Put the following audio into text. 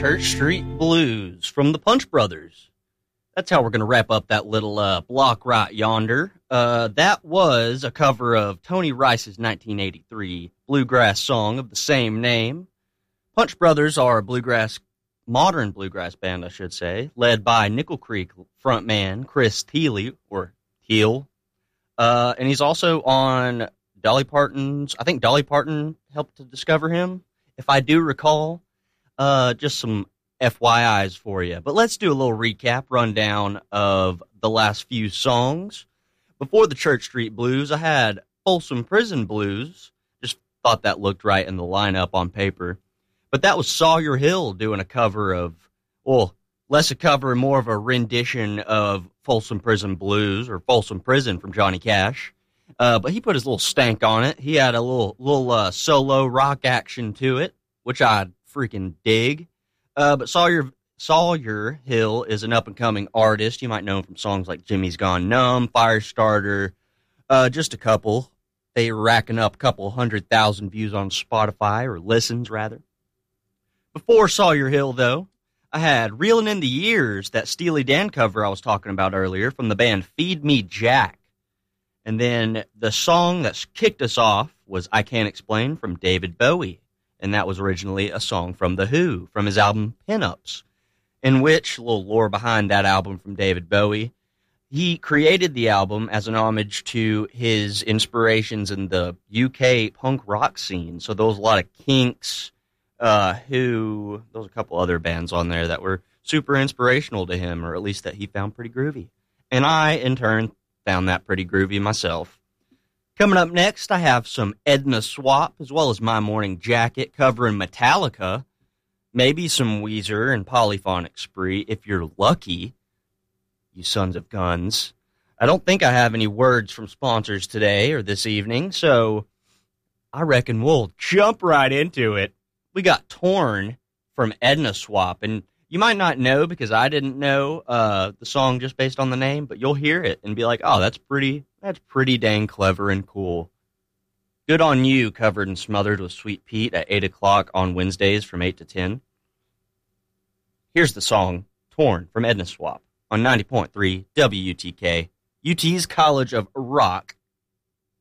Church Street Blues from the Punch Brothers. That's how we're going to wrap up that little block right yonder. That was a cover of Tony Rice's 1983 bluegrass song of the same name. Punch Brothers are a modern bluegrass band, I should say, led by Nickel Creek frontman Chris Thiele, and he's also on Dolly Parton's, I think Dolly Parton helped to discover him, if I do recall. Just some FYIs for you. But let's do a little recap, rundown of the last few songs. Before the Church Street Blues, I had Folsom Prison Blues. Just thought that looked right in the lineup on paper. But that was Sawyer Hill doing a cover of, well, less a cover and more of a rendition of Folsom Prison Blues, or Folsom Prison from Johnny Cash. But he put his little stank on it. He had a little solo rock action to it, which I freaking dig. But Sawyer Hill is an up-and-coming artist. You might know him from songs like Jimmy's Gone Numb, Firestarter, just a couple. They were racking up a couple 100,000 views on Spotify, or listens, rather. Before Sawyer Hill, though, I had Reelin' in the Years, that Steely Dan cover I was talking about earlier, from the band Feed Me Jack. And then the song that kicked us off was I Can't Explain from David Bowie. And that was originally a song from The Who, from his album Pin-Ups, in which, a little lore behind that album from David Bowie, he created the album as an homage to his inspirations in the UK punk rock scene. So there was a lot of Kinks, Who, there was a couple other bands on there that were super inspirational to him, or at least that he found pretty groovy. And I, in turn, found that pretty groovy myself. Coming up next, I have some Edna Swap, as well as My Morning Jacket, covering Metallica, maybe some Weezer and Polyphonic Spree, if you're lucky, you sons of guns. I don't think I have any words from sponsors today or this evening, so I reckon we'll jump right into it. We got Torn from Edna Swap, and you might not know, because I didn't know the song just based on the name, but you'll hear it and be like, oh, that's pretty dang clever and cool. Good on You, covered and smothered with Sweet Pete at 8 o'clock on Wednesdays from 8 to 10. Here's the song, Torn, from Edna Swap, on 90.3 WUTK, UT's College of Rock.